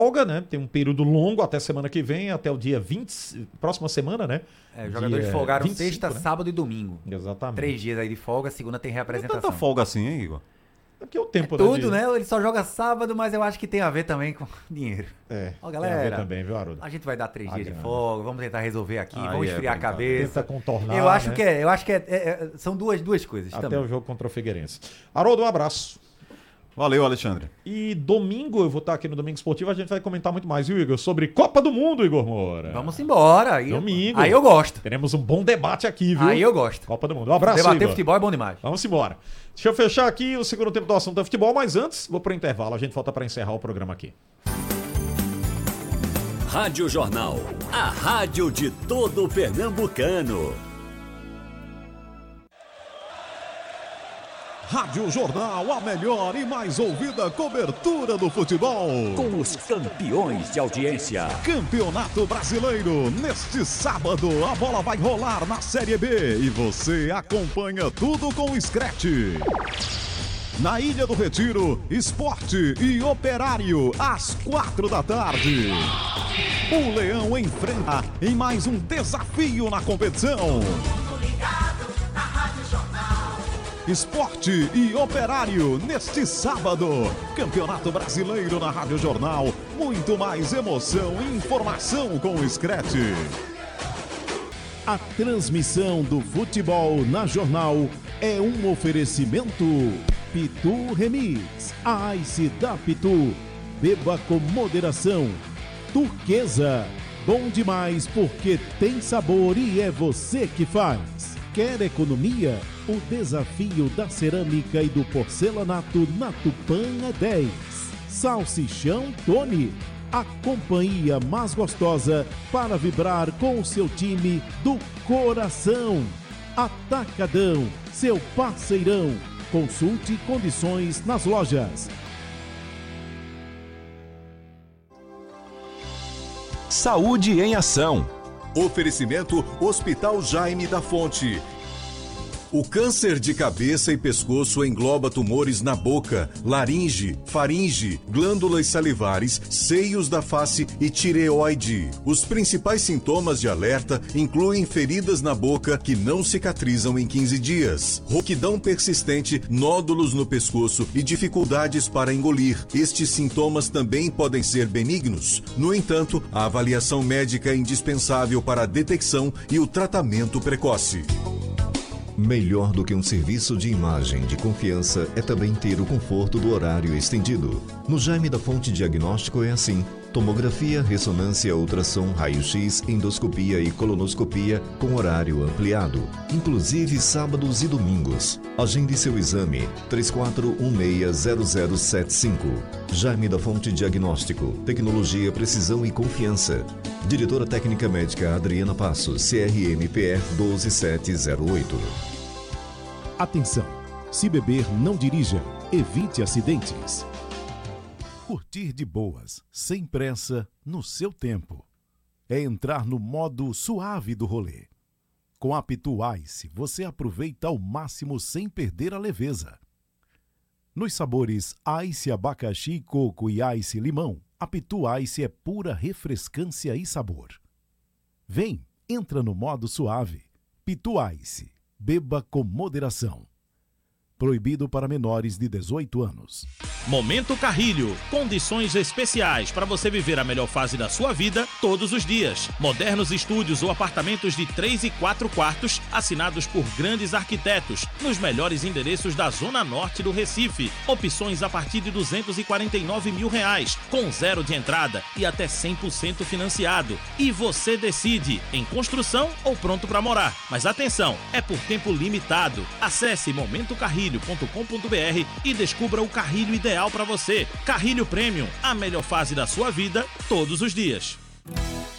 folga, né? Tem um período longo até semana que vem, até o dia 20, próxima semana, né? Os jogadores folgaram 25, sexta, né? sábado e domingo. Exatamente. 3 dias aí de folga, segunda tem Não reapresentação. tanta folga assim, hein, Igor? É porque o tempo, Tudo, né? Ele só joga sábado, mas eu acho que tem a ver também com dinheiro. Tem Ó, a galera, ver também, viu, Haroldo? a gente vai dar 3 dias de grana. folga, vamos tentar resolver aqui, Aí vamos é esfriar a brincadeira. cabeça. Tenta contornar, Eu acho né? que são duas coisas Até também. o jogo contra o Figueirense. Haroldo, um abraço. Valeu, Alexandre. E domingo, eu vou estar aqui no Domingo Esportivo, a gente vai comentar muito mais, viu, Igor? Sobre Copa do Mundo, Igor Moura. Vamos embora. Aí, Domingo. Aí eu gosto. Teremos um bom debate aqui, viu? Aí eu gosto. Copa do Mundo. Um abraço, Debater Igor. futebol é bom demais. Vamos embora. Deixa eu fechar aqui o segundo tempo do assunto é futebol, mas antes, vou para o intervalo. A gente volta para encerrar o programa aqui. Rádio Jornal, a rádio de todo pernambucano. Rádio Jornal, a melhor e mais ouvida cobertura do futebol. Com os campeões de audiência. Campeonato Brasileiro, neste sábado a bola vai rolar na Série B e você acompanha tudo com o Scratch. Na Ilha do Retiro, Sport e Operário, às 4 da tarde. O Leão enfrenta em mais um desafio na competição. Esporte e Operário, neste sábado. Campeonato Brasileiro na Rádio Jornal. Muito mais emoção e informação com o Scratch. A transmissão do futebol na Jornal é um oferecimento Pitu Remix, a Ice da Pitu. Beba com moderação. Turquesa, bom demais porque tem sabor e é você que faz. Quer economia? O desafio da cerâmica e do porcelanato na Tupã é 10. Salsichão Tony, a companhia mais gostosa para vibrar com o seu time do coração. Atacadão, seu parceirão. Consulte condições nas lojas. Saúde em Ação. Oferecimento Hospital Jaime da Fonte. O câncer de cabeça e pescoço engloba tumores na boca, laringe, faringe, glândulas salivares, seios da face e tireoide. Os principais sintomas de alerta incluem feridas na boca que não cicatrizam em 15 dias, rouquidão persistente, nódulos no pescoço e dificuldades para engolir. Estes sintomas também podem ser benignos. No entanto, a avaliação médica é indispensável para a detecção e o tratamento precoce. Melhor do que um serviço de imagem de confiança é também ter o conforto do horário estendido. No Jaime da Fonte Diagnóstico é assim: tomografia, ressonância, ultrassom, raio-x, endoscopia e colonoscopia com horário ampliado, inclusive sábados e domingos. Agende seu exame 34160075. Jaime da Fonte Diagnóstico, tecnologia, precisão e confiança. Diretora Técnica Médica Adriana Passos, CRMPR 12708. Atenção! Se beber, não dirija. Evite acidentes. Curtir de boas, sem pressa, no seu tempo. É entrar no modo suave do rolê. Com a Pitu Ice, você aproveita ao máximo sem perder a leveza. Nos sabores Ice Abacaxi, Coco e Ice Limão, a Pitu Ice é pura refrescância e sabor. Vem, entra no modo suave. Pitu Ice. Beba com moderação. Proibido para menores de 18 anos. Momento Carrilho. Condições especiais para você viver a melhor fase da sua vida todos os dias. Modernos estúdios ou apartamentos de 3 e 4 quartos assinados por grandes arquitetos nos melhores endereços da Zona Norte do Recife. Opções a partir de R$249 mil, com 0 de entrada e até 100% financiado. E você decide em construção ou pronto para morar. Mas atenção, é por tempo limitado. Acesse momentocarrilho.com.br e descubra o carrilho ideal para você. Carrilho Premium, a melhor fase da sua vida todos os dias.